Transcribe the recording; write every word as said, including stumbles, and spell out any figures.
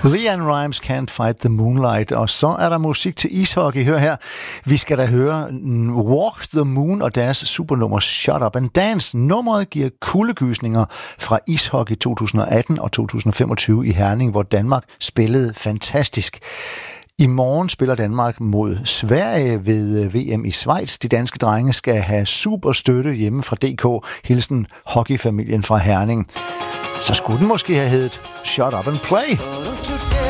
LeAnn Rimes, Can't Fight the Moonlight. Og så er der musik til ishockey. Hør her. Vi skal da høre Walk the Moon og deres supernummer Shut Up and Dance. Nummeret giver kuldegysninger fra ishockey to tusind og atten og to tusind og femogtyve i Herning, hvor Danmark spillede fantastisk. I morgen spiller Danmark mod Sverige ved V M i Schweiz. De danske drenge skal have super støtte hjemme fra D K. Hilsen hockeyfamilien fra Herning. Så skulle den måske have heddet Shut Up and Play.